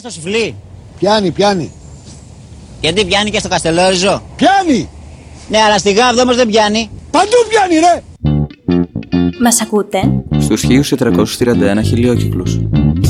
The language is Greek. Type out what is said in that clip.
στο Σουφλί. Πιάνει. Γιατί πιάνει και στο Καστελόριζο. Πιάνει. Ναι, αλλά στη Γάβδο όμως δεν πιάνει. Παντού πιάνει, ρε. Μας ακούτε? Στους 1431 χιλιόκυκλους.